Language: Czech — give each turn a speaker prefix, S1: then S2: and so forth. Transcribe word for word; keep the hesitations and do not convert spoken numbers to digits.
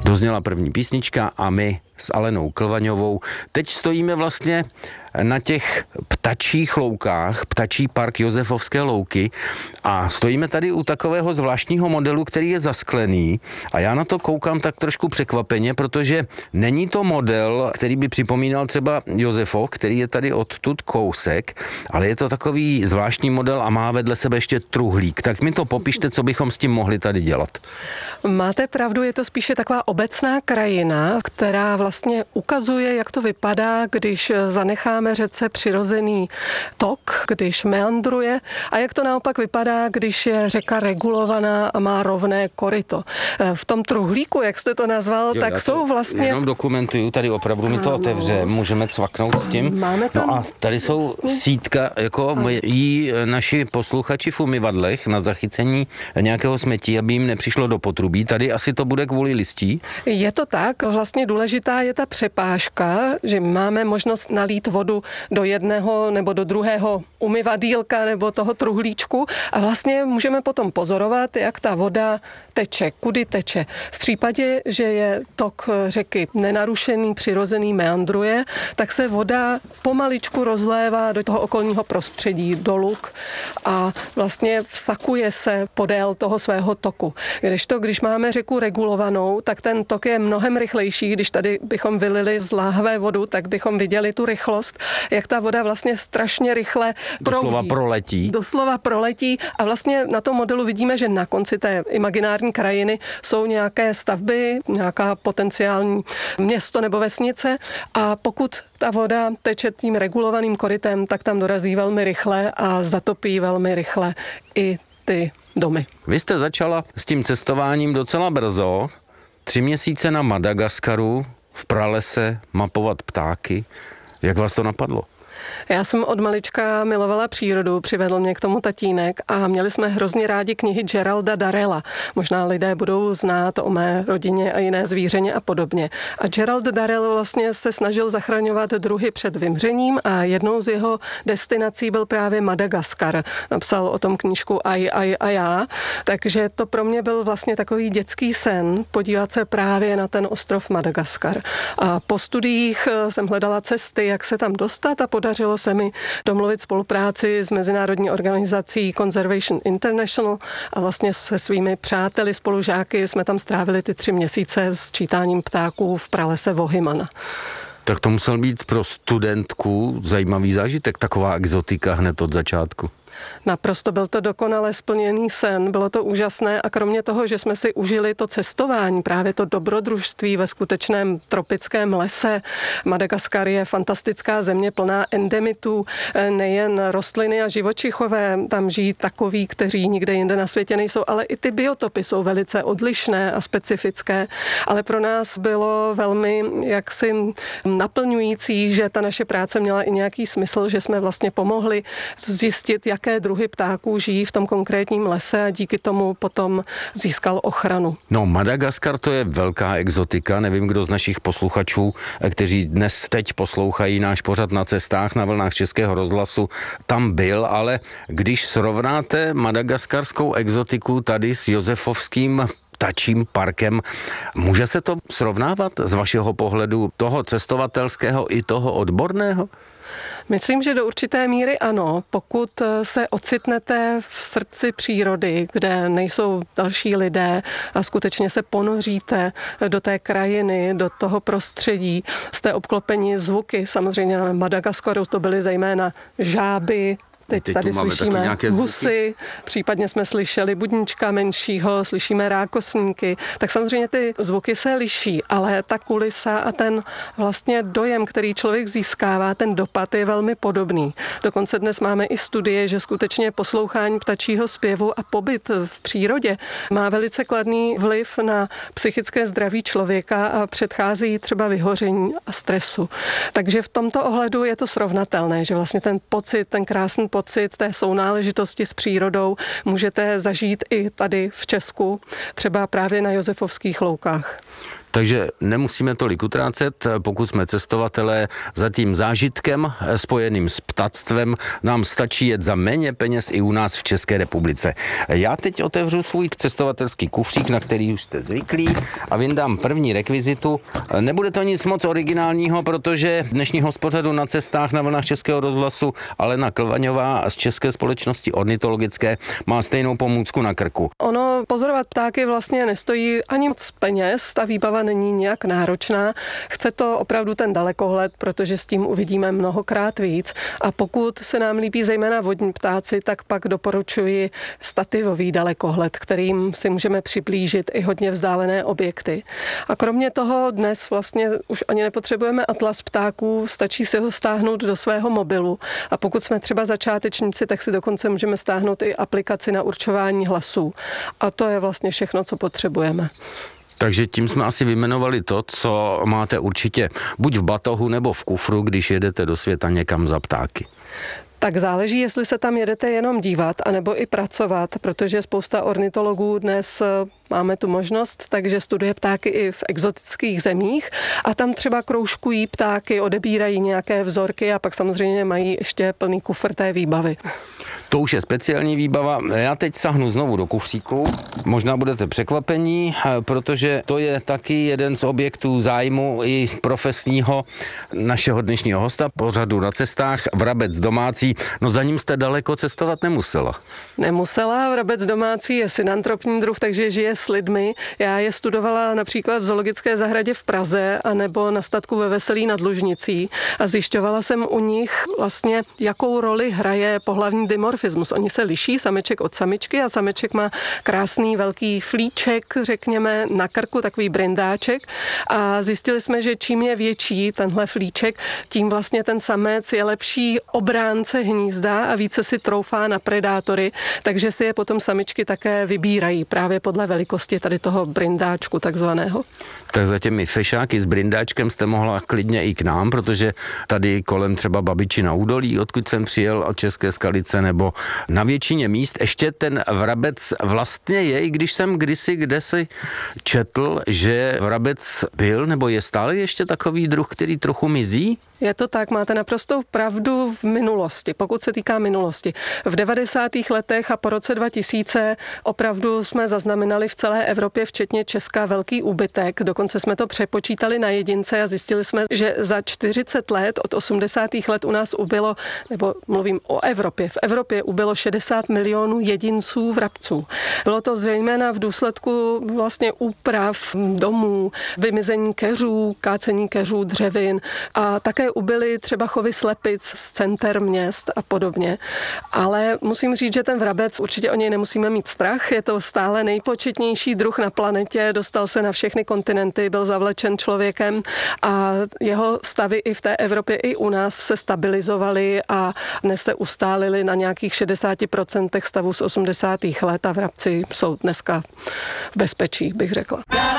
S1: Dozněla první písnička a my s Alenou Klvaňovou teď stojíme vlastně na těch ptačích loukách, ptačí park Josefovské louky a stojíme tady u takového zvláštního modelu, který je zasklený a já na to koukám tak trošku překvapeně, protože není to model, který by připomínal třeba Josefov, který je tady odtud kousek, ale je to takový zvláštní model a má vedle sebe ještě truhlík. Tak mi to popište, co bychom s tím mohli tady dělat.
S2: Máte pravdu, je to spíše taková obecná krajina, která vlastně ukazuje, jak to vypadá, když zanecháme řece přirozený tok, když meandruje a jak to naopak vypadá, když je řeka regulovaná a má rovné koryto. V tom truhlíku, jak jste to nazval, jo, tak jsou vlastně...
S1: Jenom dokumentuju, tady opravdu mi to otevře, můžeme cvaknout s tím.
S2: Máme tam...
S1: No a tady jsou vlastně... sítka, jako jí naši posluchači v umyvadlech na zachycení nějakého smetí, aby jim nepřišlo do potrubí. Tady asi to bude kvůli listí.
S2: Je to tak, vlastně důležitá je ta přepážka, že máme možnost nalít vodu do jedného nebo do druhého umyvadýlka nebo toho truhlíčku a vlastně můžeme potom pozorovat, jak ta voda teče, kudy teče. V případě, že je tok řeky nenarušený, přirozený, meandruje, tak se voda pomaličku rozlévá do toho okolního prostředí, do luk a vlastně vsakuje se podél toho svého toku. Kdežto, když máme řeku regulovanou, tak ten tok je mnohem rychlejší. Když tady bychom vylili z láhve vodu, tak bychom viděli tu rychlost, jak ta voda vlastně strašně rychle proudí.
S1: Doslova proletí.
S2: Doslova proletí a vlastně na tom modelu vidíme, že na konci té imaginární krajiny jsou nějaké stavby, nějaká potenciální město nebo vesnice a pokud ta voda teče tím regulovaným korytem, tak tam dorazí velmi rychle a zatopí velmi rychle i ty domy.
S1: Vy jste začala s tím cestováním docela brzo, tři měsíce na Madagaskaru, v pralese mapovat ptáky. Jak vás to napadlo?
S2: Já jsem od malička milovala přírodu, přivedl mě k tomu tatínek a měli jsme hrozně rádi knihy Geralda Darrella. Možná lidé budou znát o mé rodině a jiné zvířeně a podobně. A Gerald Darrell vlastně se snažil zachraňovat druhy před vymřením a jednou z jeho destinací byl právě Madagaskar. Napsal o tom knížku Aj, aj a já, takže to pro mě byl vlastně takový dětský sen podívat se právě na ten ostrov Madagaskar. A po studiích jsem hledala cesty, jak se tam dostat a podařilo se mi domluvit spolupráci s mezinárodní organizací Conservation International a vlastně se svými přáteli, spolužáky jsme tam strávili ty tři měsíce s čítáním ptáků v pralese Vohimana.
S1: Tak to musel být pro studentku zajímavý zážitek, taková exotika hned od začátku.
S2: Naprosto byl to dokonale splněný sen, bylo to úžasné a kromě toho, že jsme si užili to cestování, právě to dobrodružství ve skutečném tropickém lese. Madagaskar je fantastická země plná endemitů, nejen rostliny a živočichové, tam žijí takoví, kteří nikde jinde na světě nejsou, ale i ty biotopy jsou velice odlišné a specifické, ale pro nás bylo velmi jaksi naplňující, že ta naše práce měla i nějaký smysl, že jsme vlastně pomohli zjistit, jak jaké druhy ptáků žijí v tom konkrétním lese a díky tomu potom získal ochranu.
S1: No, Madagaskar to je velká exotika, nevím, kdo z našich posluchačů, kteří dnes teď poslouchají náš pořad Na cestách na vlnách Českého rozhlasu, tam byl, ale když srovnáte madagaskarskou exotiku tady s josefovským ptačím parkem, může se to srovnávat z vašeho pohledu toho cestovatelského i toho odborného?
S2: Myslím, že do určité míry ano. Pokud se ocitnete v srdci přírody, kde nejsou další lidé a skutečně se ponoříte do té krajiny, do toho prostředí, jste obklopeni zvuky. Samozřejmě na Madagaskaru to byly zejména žáby, Teď, Teď tady slyšíme husy, případně jsme slyšeli budnička menšího, slyšíme rákosníky. Tak samozřejmě ty zvuky se liší, ale ta kulisa a ten vlastně dojem, který člověk získává, ten dopad je velmi podobný. Dokonce dnes máme i studie, že skutečně poslouchání ptačího zpěvu a pobyt v přírodě má velice kladný vliv na psychické zdraví člověka a předchází třeba vyhoření a stresu. Takže v tomto ohledu je to srovnatelné, že vlastně ten pocit, ten krásný pocit té sounáležitosti s přírodou můžete zažít i tady v Česku, třeba právě na Josefovských loukách.
S1: Takže nemusíme tolik utrácet, pokud jsme cestovatelé za tím zážitkem spojeným s ptactvem, nám stačí jet za méně peněz i u nás v České republice. Já teď otevřu svůj cestovatelský kufřík, na který už jste zvyklí, a vyndám první rekvizitu. Nebude to nic moc originálního, protože dnešního pořadu Na cestách na vlnách Českého rozhlasu Alena Klvaňová z České společnosti ornitologické má stejnou pomůcku na krku.
S2: Ono pozorovat ptáky vlastně nestojí ani moc peněz, ta výbava není nějak náročná. Chce to opravdu ten dalekohled, protože s tím uvidíme mnohokrát víc. A pokud se nám líbí zejména vodní ptáci, tak pak doporučuji stativový dalekohled, kterým si můžeme přiblížit i hodně vzdálené objekty. A kromě toho dnes vlastně už ani nepotřebujeme atlas ptáků, stačí si ho stáhnout do svého mobilu. A pokud jsme třeba začátečníci, tak si dokonce můžeme stáhnout i aplikaci na určování hlasů. A to je vlastně všechno, co potřebujeme.
S1: Takže tím jsme asi vyjmenovali to, co máte určitě buď v batohu nebo v kufru, když jedete do světa někam za ptáky.
S2: Tak záleží, jestli se tam jedete jenom dívat, anebo i pracovat, protože spousta ornitologů dnes máme tu možnost, takže studuje ptáky i v exotických zemích a tam třeba kroužkují ptáky, odebírají nějaké vzorky a pak samozřejmě mají ještě plný kufr té výbavy.
S1: To už je speciální výbava. Já teď sahnu znovu do kufříku. Možná budete překvapení, protože to je taky jeden z objektů zájmu i profesního našeho dnešního hosta pořadu Na cestách, vrabec domácí. No za ním jste daleko cestovat nemusela.
S2: Nemusela, vrabec domácí je synantropní druh, takže žije s lidmi. Já je studovala například v zoologické zahradě v Praze anebo na statku ve Veselí nad Lužnicí a zjišťovala jsem u nich vlastně, jakou roli hraje pohlavní dimorfismus. Oni se liší, sameček od samičky a sameček má krásný velký flíček, řekněme, na krku, takový brindáček a zjistili jsme, že čím je větší tenhle flíček, tím vlastně ten samec je lepší obránce hnízda a více si troufá na predátory, takže si je potom samičky také vybírají právě podle velikosti tady toho brindáčku takzvaného.
S1: Tak za těmi fešáky s brindáčkem jste mohla klidně i k nám, protože tady kolem třeba Babičina údolí, odkud jsem přijel od České Skalice, nebo na většině míst ještě ten vrabec vlastně je, i když jsem kdysi kdesi četl, že vrabec byl nebo je stále ještě takový druh, který trochu mizí?
S2: Je to tak, máte naprostou pravdu v minulosti, pokud se týká minulosti. V devadesátých letech a po roce dva tisíce opravdu jsme zaznamenali v celé Evropě, včetně Česka, velký úbytek. Dokonce jsme to přepočítali na jedince a zjistili jsme, že za čtyřicet let od osmdesátých let u nás ubylo, nebo mluvím o Evropě, v Evropě ubylo šedesát milionů jedinců vrabců. Bylo to zejména v důsledku vlastně úprav domů, vymizení keřů, kácení keřů, dřevin a také ubyly třeba chovy slepic z center měst a podobně. Ale musím říct, že ten vrabec, určitě o něj nemusíme mít strach, je to stále nejpočetnější druh na planetě, dostal se na všechny kontinenty, byl zavlečen člověkem a jeho stavy i v té Evropě, i u nás se stabilizovaly a dnes se ustálily na nějakých šedesát procent stavů z osmdesátých let a vrabci jsou dneska v bezpečí, bych řekla.